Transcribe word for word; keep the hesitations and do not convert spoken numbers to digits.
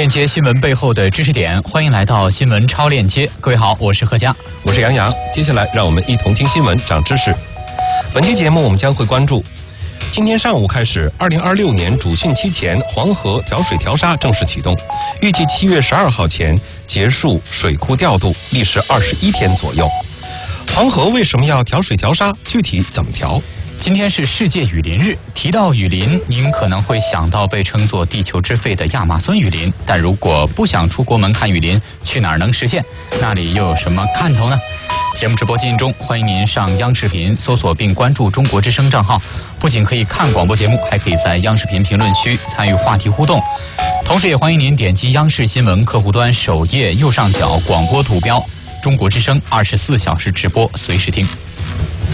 链接新闻背后的知识点，欢迎来到新闻超链接。各位好，我是贺佳， 我是杨洋。接下来让我们一同听新闻，长知识。本期节目我们将会关注：今天上午开始，二零二六年主汛期前黄河调水调沙正式启动，预计七月十二号前结束水库调度，历时二十一天左右。黄河为什么要调水调沙？具体怎么调？ 今天是世界雨林日，提到雨林，您可能会想到被称作地球之肺的亚马孙雨林。但如果不想出国门看雨林，去哪儿能实现？那里又有什么看头呢？节目直播进行中，欢迎您上央视频搜索并关注中国之声账号，不仅可以看广播节目，还可以在央视频评论区参与话题互动。同时也欢迎您点击央视新闻客户端首页右上角广播图标，中国之声二十四小时直播，随时听。